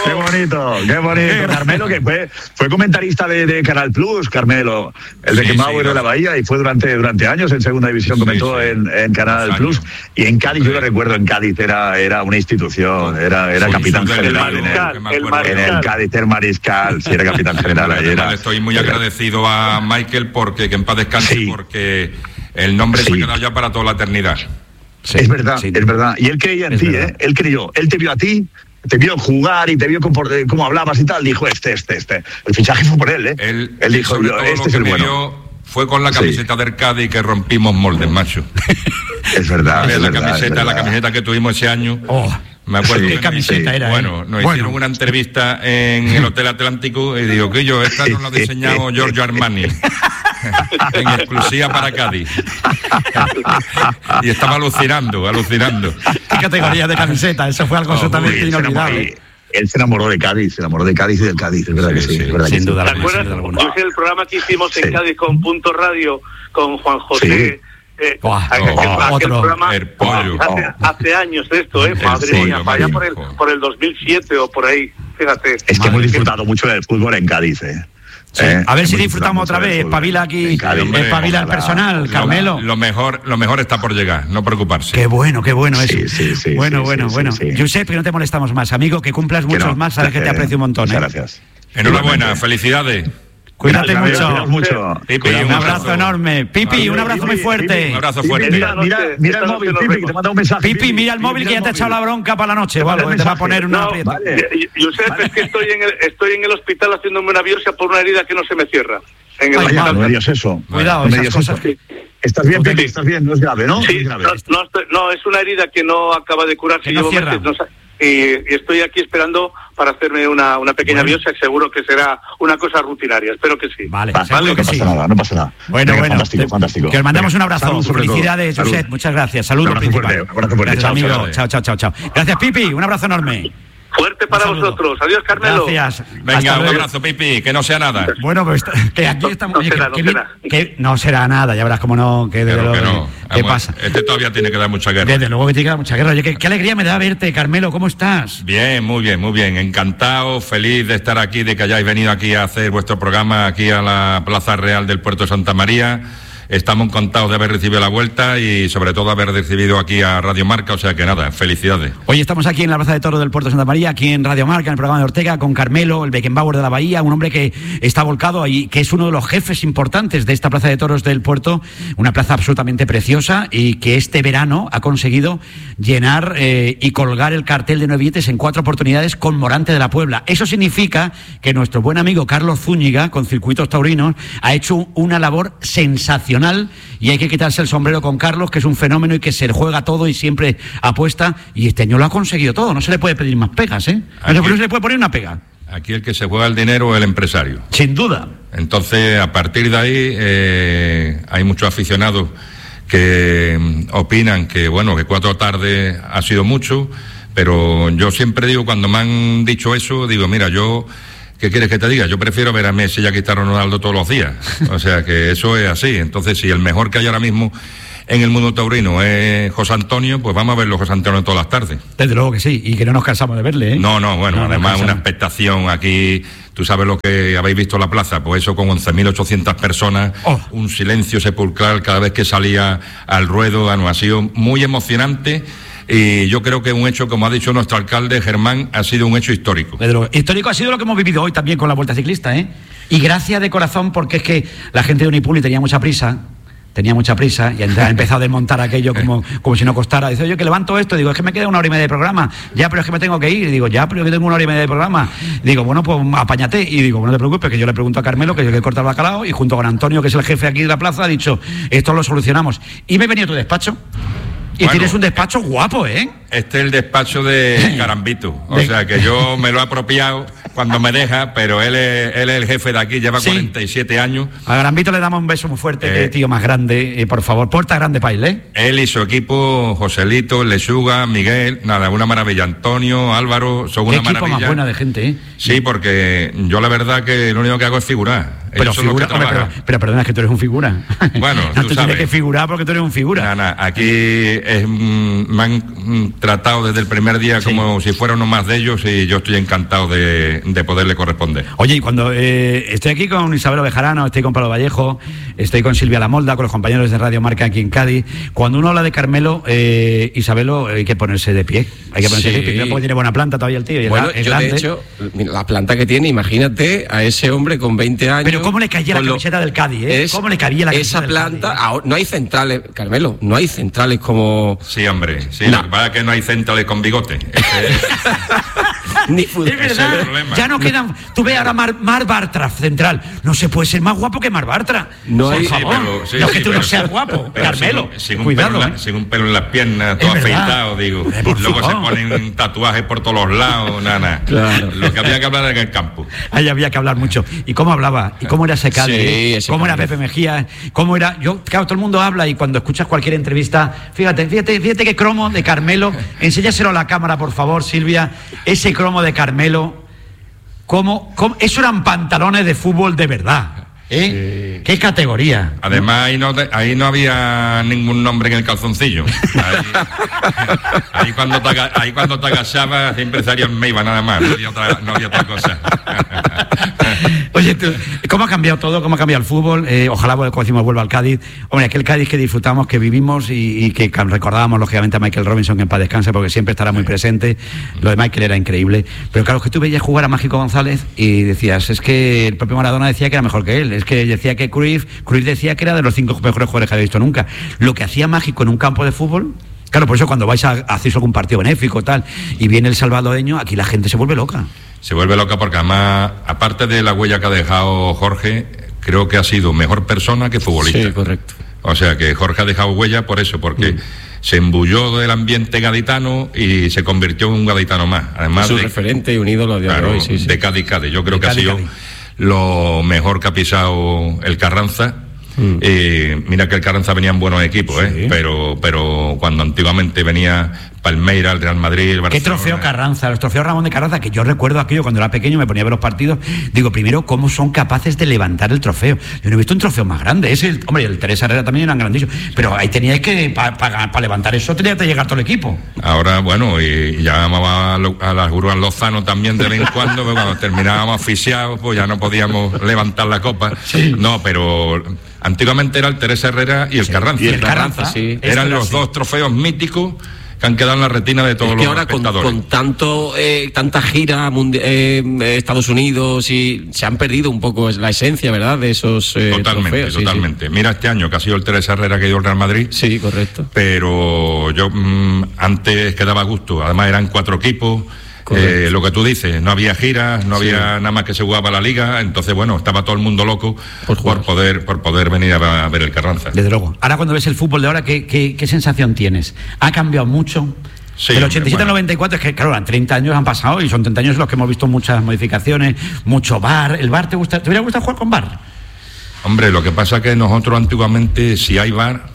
Qué bonito. Carmelo, que fue comentarista de Canal Plus, Carmelo, el de Beckenbauer de la Bahía, y fue durante años en Segunda División, comentó en Canal Plus. Y en Cádiz, yo lo recuerdo, en Cádiz era una institución, era capitán general. En el Cádiz, el mariscal, sí, era capitán general. Estoy muy agradecido a Michael, porque que en paz descanse, porque el nombre se ha quedado ya para toda la eternidad. Sí, es verdad. Y él creía en ti, ¿eh? Él creyó. Él te vio a ti, te vio jugar y te vio cómo hablabas y tal. Dijo, este. El fichaje fue por él, ¿eh? Él dijo, este es el bueno. Fue con la camiseta del Cádiz que rompimos moldes, macho. Es verdad. La camiseta que tuvimos ese año. Me acuerdo. ¿Qué camiseta era? Bueno, nos hicieron una entrevista en el Hotel Atlántico y digo, que esta nos la ha diseñado Giorgio Armani. En exclusiva para Cádiz. Y estaba alucinando. ¿Qué categoría de camiseta? Eso fue algo absolutamente inolvidable. Él se enamoró de Cádiz y del Cádiz, es verdad que sí. Sin duda. ¿Te acuerdas? Yo sé el programa que hicimos en Cádiz con Punto Radio, con Juan José. Aquel programa hace años de esto, madre mía, vaya por el 2007 o por ahí, fíjate. Es que hemos disfrutado mucho del fútbol en Cádiz, Sí. A ver si disfrutamos otra vez. Espabila aquí, espabila el personal, Carmelo. Lo mejor está por llegar, no preocuparse. Qué bueno eso. Sí, bueno. Josep, que no te molestamos más, amigo, que cumplas muchos más, sabes que te aprecio un montón. Muchas gracias. Enhorabuena, felicidades. Cuídate mucho. Pipi, un abrazo enorme. Pipi, un abrazo muy fuerte. Un abrazo fuerte. Mira el móvil, Pipi, te manda un mensaje. Pipi, mira el móvil, que ya te ha echado la bronca para la noche, o algo, que te va a poner una aprieta. Josep, es que estoy en el hospital haciéndome una biopsia por una herida que no se me cierra. No me digas eso. Cuidado, esas cosas. ¿Estás bien, Pipi? ¿Estás bien? No es grave, ¿no? Sí, no, es una herida que no acaba de curarse. Y estoy aquí esperando para hacerme una pequeña biopsia, que seguro que será una cosa rutinaria. Espero que sí. Vale, no pasa nada. Bueno. Fantástico. Que os mandamos un abrazo. Felicidades, Josep. Muchas gracias. Saludos, principal. Gracias, amigo. Chao. Gracias, Pipi. Un abrazo enorme. Fuerte para vosotros. Adiós, Carmelo. Gracias. Venga, un abrazo, Pipi, que no sea nada. Bueno, pues que aquí estamos. Que no será nada, ya verás cómo no. ¿Qué pasa? Este todavía tiene que dar mucha guerra. Desde luego que tiene que dar mucha guerra. Oye, qué alegría me da verte, Carmelo. ¿Cómo estás? Bien, muy bien. Encantado, feliz de estar aquí, de que hayáis venido aquí a hacer vuestro programa aquí a la Plaza Real del Puerto de Santa María. Estamos encantados de haber recibido la vuelta y sobre todo haber recibido aquí a Radio Marca, o sea que nada, felicidades. Hoy estamos aquí en la Plaza de Toros del Puerto de Santa María, aquí en Radio Marca, en el programa de Ortega, con Carmelo, el Beckenbauer de la Bahía, un hombre que está volcado y que es uno de los jefes importantes de esta Plaza de Toros del Puerto, una plaza absolutamente preciosa y que este verano ha conseguido llenar y colgar el cartel de 9 billetes en 4 oportunidades con Morante de la Puebla. Eso significa que nuestro buen amigo Carlos Zúñiga, con Circuitos Taurinos, ha hecho una labor sensacional. Y hay que quitarse el sombrero con Carlos, que es un fenómeno y que se juega todo y siempre apuesta, y este año lo ha conseguido todo. No se le puede pedir más pegas, ¿eh? No se le puede poner una pega. Aquí el que se juega el dinero es el empresario. Sin duda. Entonces, a partir de ahí, hay muchos aficionados que opinan que 4 tardes ha sido mucho, pero yo siempre digo, cuando me han dicho eso, digo, mira, ¿qué quieres que te diga? Yo prefiero ver a Messi y a Cristiano Ronaldo todos los días. O sea que eso es así. Entonces, si el mejor que hay ahora mismo en el mundo taurino es José Antonio, pues vamos a verlo José Antonio todas las tardes. Desde luego que sí, y que no nos cansamos de verle, ¿eh? No, además una expectación aquí. Tú sabes lo que habéis visto en la plaza, pues eso con 11.800 personas, un silencio sepulcral cada vez que salía al ruedo. Ha sido muy emocionante. Y yo creo que un hecho, como ha dicho nuestro alcalde Germán, ha sido un hecho histórico. Pedro, histórico ha sido lo que hemos vivido hoy también con la Vuelta Ciclista, ¿eh? Y gracias de corazón, porque es que la gente de Unipuli tenía mucha prisa y ha empezado a desmontar aquello como si no costara. Dice, oye, que levanto esto, digo, es que me queda 1 hora y media de programa, ya, pero es que me tengo que ir, digo, ya, pero yo tengo 1 hora y media de programa, digo, bueno, pues apáñate, y digo, no te preocupes, que yo le pregunto a Carmelo, que yo le he cortado el bacalao, y junto con Antonio, que es el jefe aquí de la plaza, ha dicho, esto lo solucionamos, y me he venido a tu despacho. Y tienes un despacho guapo, ¿eh? Este es el despacho de Garambito. O sea, que yo me lo he apropiado cuando me deja, pero él es el jefe de aquí, lleva 47 años. A Garambito le damos un beso muy fuerte, que tío más grande, por favor, porta grande país, ¿eh? Él y su equipo, Joselito, Lechuga, Miguel, nada, una maravilla. Antonio, Álvaro, son una maravilla. Qué equipo más buena de gente, ¿eh? Sí, porque yo la verdad que lo único que hago es figurar. Pero figura, pero perdona, es que tú eres un figura. Bueno, no, tú tienes que figurar porque tú eres un figura. Aquí me han tratado desde el primer día como si fuera uno más de ellos, y yo estoy encantado de poderle corresponder. Oye, y cuando estoy aquí con Isabel Bejarano, estoy con Pablo Vallejo, estoy con Silvia Lamolda, con los compañeros de Radio Marca aquí en Cádiz, cuando uno habla de Carmelo, Isabelo, hay que ponerse de pie. Hay que ponerse de pie, porque tiene buena planta todavía el tío. Y bueno, es yo grande. De hecho, la planta que tiene, imagínate a ese hombre con 20 años. Pero ¿cómo le caía la camiseta del Cádiz? ¿Cómo le cabía la camiseta esa planta? No hay centrales, Carmelo, no hay centrales como... Sí, hombre, sí, lo que pasa es que no hay centrales con bigote. Ni es verdad, ya no quedan. Tú ves ahora Mar Bartra, central. No se puede ser más guapo que Mar Bartra. No hay. No que tú no seas guapo, Carmelo. Cuidado, sin un pelo en las piernas, todo afeitado, digo. Luego se ponen tatuajes por todos los lados, nada. Claro. Lo que había que hablar en el campo. Ahí había que hablar mucho. ¿Y cómo hablaba? ¿Y cómo era ese Cádiz? ¿Cómo era Pepe Mejía? ¿Cómo era? Claro, todo el mundo habla, y cuando escuchas cualquier entrevista, fíjate qué cromo de Carmelo. Enséñaselo a la cámara, por favor, Silvia. Ese cromo de Carmelo, ¿cómo? Eso eran pantalones de fútbol de verdad. Sí. ¿Qué categoría? Además, ahí no había ningún nombre en el calzoncillo. Ahí cuando te agachabas siempre salía me iba nada más, no había otra cosa. Oye, ¿cómo ha cambiado todo? ¿Cómo ha cambiado el fútbol? Ojalá, como decimos, vuelva al Cádiz. Hombre, aquel Cádiz que disfrutamos, que vivimos y que recordábamos, lógicamente, a Michael Robinson, que en paz descanse, porque siempre estará muy presente. Lo de Michael era increíble. Pero claro, es que tú veías jugar a Mágico González y decías, es que el propio Maradona decía que era mejor que él. Es que decía que Cruyff decía que era de los 5 mejores jugadores que había visto nunca. Lo que hacía Mágico en un campo de fútbol... Claro, por eso cuando vais a hacer algún partido benéfico tal y viene el salvadoreño, aquí la gente se vuelve loca. Se vuelve loca porque además, aparte de la huella que ha dejado Jorge, creo que ha sido mejor persona que futbolista. Sí, correcto. O sea que Jorge ha dejado huella por eso, porque se embulló del ambiente gaditano y se convirtió en un gaditano más. Además, su referente y un ídolo de hoy, sí. De Cádiz. Yo creo que ha sido lo mejor que ha pisado el Carranza. Mira que el Carranza venía en buenos equipos, pero cuando antiguamente venía Palmeiras, el Real Madrid, el Barcelona. ¿Qué trofeo Carranza? Los trofeos Ramón de Carranza, que yo recuerdo aquello cuando era pequeño, me ponía a ver los partidos, digo, primero, ¿cómo son capaces de levantar el trofeo? Yo no he visto un trofeo más grande. Hombre, el Teresa Herrera también eran grandísimos, pero ahí teníais que, para levantar eso, tenías que llegar todo el equipo. Ahora, bueno, y llamábamos a las grúas Lozano también de vez en cuando, pero cuando terminábamos asfixiados, pues ya no podíamos levantar la copa. Sí. No, pero... Antiguamente era el Teresa Herrera y el Carranza. Y el Carranza, sí. Eran los dos trofeos míticos que han quedado en la retina de todos los espectadores. Con tanta gira Estados Unidos, y se han perdido un poco la esencia, ¿verdad?, de esos totalmente. Sí. Mira, este año que ha sido el Teresa Herrera que dio el Real Madrid. Sí, correcto. Pero yo antes quedaba a gusto. Además eran 4 equipos. Lo que tú dices, no había giras, no había nada más que se jugaba la liga, entonces bueno, estaba todo el mundo loco por poder venir a ver el Carranza. Desde luego. Ahora cuando ves el fútbol de ahora, ¿qué sensación tienes? ¿Ha cambiado mucho? Sí, del 87 al 94, es que claro, 30 años han pasado y son 30 años en los que hemos visto muchas modificaciones, mucho VAR. ¿El VAR te hubiera gustado jugar con VAR? Hombre, lo que pasa es que nosotros antiguamente, si hay VAR,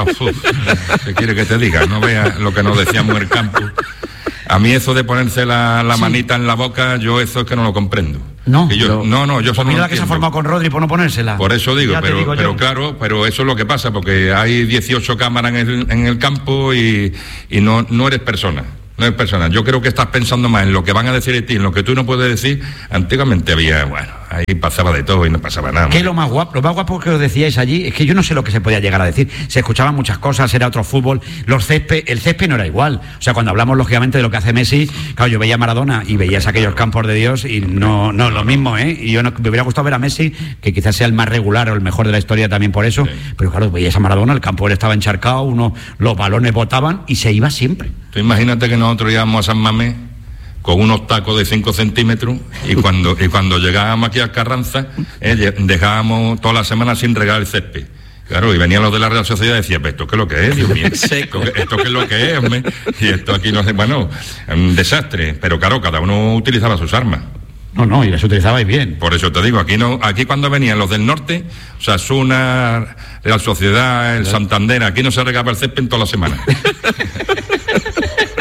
¿qué quiere que te diga? No veas lo que nos decíamos en el campo. A mí eso de ponerse la manita en la boca, yo eso es que no lo comprendo. No, yo pues mira la que se ha formado con Rodri por no ponérsela. Por eso digo, pero claro, pero eso es lo que pasa, porque hay 18 cámaras en el campo y no eres persona. No es personal. Yo creo que estás pensando más en lo que van a decir de ti, en lo que tú no puedes decir. Antiguamente había, ahí pasaba de todo y no pasaba nada. ¿Qué es lo más guapo? Lo más guapo que os decíais allí es que yo no sé lo que se podía llegar a decir. Se escuchaban muchas cosas, era otro fútbol. El césped no era igual. O sea, cuando hablamos lógicamente de lo que hace Messi, claro, yo veía a Maradona y veías aquellos campos de Dios y no lo mismo, ¿eh? Y yo me hubiera gustado ver a Messi, que quizás sea el más regular o el mejor de la historia también por eso. Sí. Pero claro, veías a Maradona, el campo él estaba encharcado, los balones botaban y se iba siempre. Tú imagínate que nosotros íbamos a San Mamés con unos tacos de 5 centímetros y cuando llegábamos aquí al Carranza, dejábamos toda la semana sin regar el césped. Claro, y venían los de la Real Sociedad y decían, ¿esto qué es lo que es, Dios mío? ¿Esto qué es lo que es, hombre? Y esto aquí no sé, un desastre. Pero claro, cada uno utilizaba sus armas. No, y las utilizabais bien. Por eso te digo, aquí cuando venían los del norte, Osasuna, Real Sociedad, el Santander, aquí no se regaba el césped en toda la semana.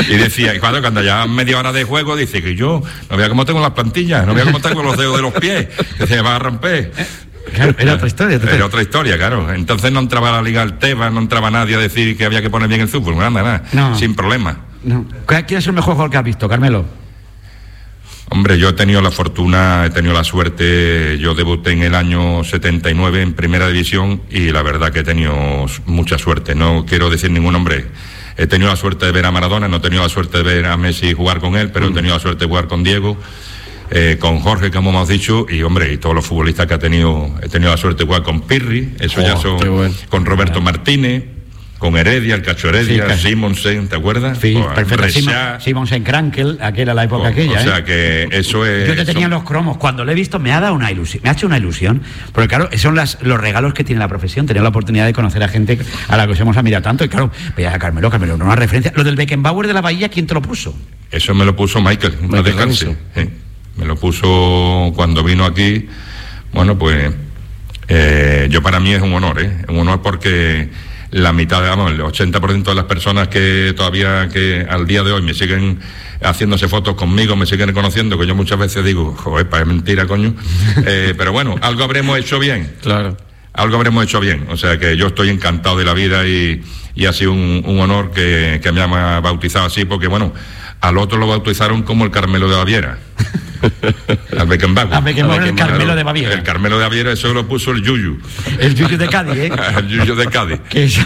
Y decía, y cuando ya media hora de juego, dice que yo no vea cómo tengo las plantillas, no vea cómo tengo los dedos de los pies, que se me va a romper. Claro, era otra historia. Era otra historia, claro. Entonces no entraba la Liga Alteva, no entraba nadie a decir que había que poner bien el fútbol, nada, no. Sin problema. No. ¿Quién es el mejor jugador que has visto, Carmelo? Hombre, yo he tenido la fortuna, he tenido la suerte, yo debuté en el año 79 en Primera División y la verdad que he tenido mucha suerte, no quiero decir ningún nombre. He tenido la suerte de ver a Maradona, no he tenido la suerte de ver a Messi jugar con él, pero he tenido la suerte de jugar con Diego, con Jorge, como hemos dicho, y hombre, y todos los futbolistas que he tenido la suerte de jugar con Pirri, eso ya son, bueno. Con Roberto Martínez, con Heredia, el Cacho Heredia, sí, Simonsen, ¿te acuerdas? Sí, perfecto. Simonsen Krankel, aquella la época aquella. O sea que eso es. Yo te tenía los cromos. Cuando lo he visto me ha dado una ilusión, me ha hecho una ilusión. Porque claro, son los regalos que tiene la profesión, tener la oportunidad de conocer a gente a la que os hemos admirado tanto. Y claro, veía a Carmelo, no una referencia. Lo del Beckenbauer de la Bahía, ¿quién te lo puso? Eso me lo puso Michael descanse. Me lo puso cuando vino aquí. Bueno, pues yo para mí es un honor, un honor porque la mitad, el 80% de las personas que todavía, que al día de hoy me siguen haciéndose fotos conmigo, me siguen reconociendo, que yo muchas veces digo, joder, es mentira, coño. Pero bueno, algo habremos hecho bien. Claro. Algo habremos hecho bien. O sea que yo estoy encantado de la vida y ha sido un honor que me haya bautizado así, porque bueno, al otro lo bautizaron como el Carmelo de Baviera. Al Beckenbauer. El Carmelo de Baviera. El Carmelo de Baviera, eso lo puso el Yuyu. El Yuyu de Cádiz, El Yuyu de Cádiz.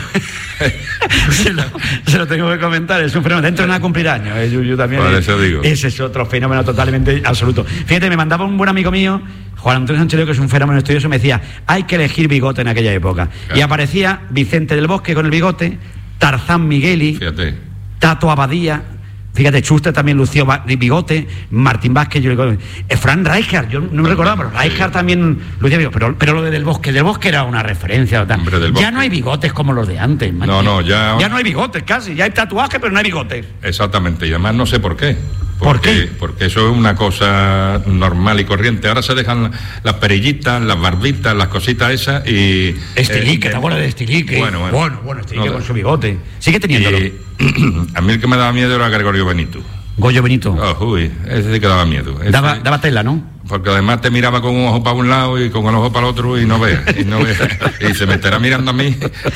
Se lo tengo que comentar, es un fenómeno. Dentro de nada cumplir años, el Yuyu también. Por eso digo. Ese es otro fenómeno totalmente absoluto. Fíjate, me mandaba un buen amigo mío, Juan Antonio Sánchez León, que es un fenómeno estudioso, me decía, hay que elegir bigote en aquella época. Claro. Y aparecía Vicente del Bosque con el bigote, Tarzán Migueli, fíjate, Tato Abadía. Fíjate, Schuster también lució bigote, Martín Vázquez, Fran Rijkaard, yo no me recordaba, pero Rijkaard también lucía bigote, pero lo de Del Bosque era una referencia. Ya no hay bigotes como los de antes. Ya no hay bigotes casi, ya hay tatuajes, pero no hay bigotes. Exactamente, y además no sé por qué. ¿Por qué? Porque eso es una cosa normal y corriente. Ahora se dejan las perillitas, las barbitas, las cositas esas y... Estilique, ¿te acuerdas de Estilique? Bueno, Estilique con su bigote. Sigue teniéndolo. A mí el que me daba miedo era Gregorio Benito. Goyo Benito. Ese sí que daba miedo. Daba tela, ¿no? Porque además te miraba con un ojo para un lado y con el ojo para el otro y no veas. Y se me estará mirando a mí.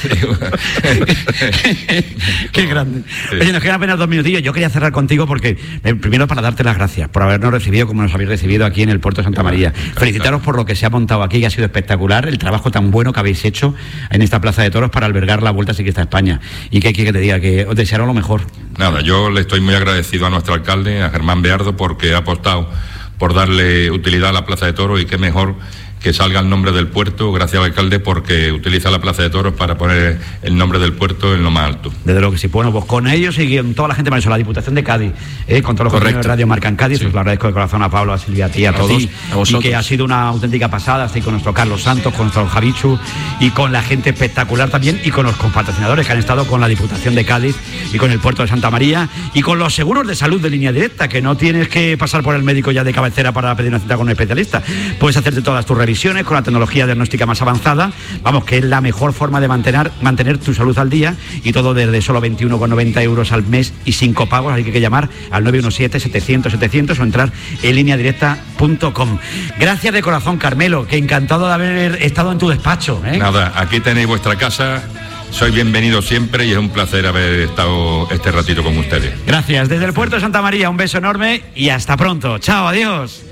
Qué grande. Sí. Oye, nos quedan apenas 2 minutillos. Yo quería cerrar contigo porque, primero, para darte las gracias por habernos recibido como nos habéis recibido aquí en el Puerto de Santa María. Felicitaros por lo que se ha montado aquí, que ha sido espectacular, el trabajo tan bueno que habéis hecho en esta Plaza de Toros para albergar la Vuelta Ciclista a España. Y que te diga que os desearon lo mejor. Nada, yo le estoy muy agradecido a nuestro alcalde, a Germán Beardo, porque ha apostado por darle utilidad a la Plaza de Toros y qué mejor que salga el nombre del puerto, gracias al alcalde, porque utiliza la Plaza de Toros para poner el nombre del puerto en lo más alto. Desde luego que sí. Bueno, pues con ellos y con toda la gente, la Diputación de Cádiz, con todos los compañeros de Radio Marca en Cádiz, pues lo agradezco de corazón a Pablo, a Silvia, a ti, a todos, y que ha sido una auténtica pasada, así con nuestro Carlos Santos, con nuestro Javichu, y con la gente espectacular también, y con los compatrocinadores que han estado con la Diputación de Cádiz y con el Puerto de Santa María, y con los seguros de salud de Línea Directa, que no tienes que pasar por el médico ya de cabecera para pedir una cita con un especialista. Puedes hacerte todas tus revisiones con la tecnología diagnóstica más avanzada, que es la mejor forma de mantener tu salud al día, y todo desde solo 21,90 euros al mes y 5 pagos, así que hay que llamar al 917-700-700 o entrar en lineadirecta.com. Gracias de corazón, Carmelo, que encantado de haber estado en tu despacho. Nada, aquí tenéis vuestra casa, soy bienvenido siempre y es un placer haber estado este ratito con ustedes. Gracias, desde el Puerto de Santa María, un beso enorme y hasta pronto. Chao, adiós.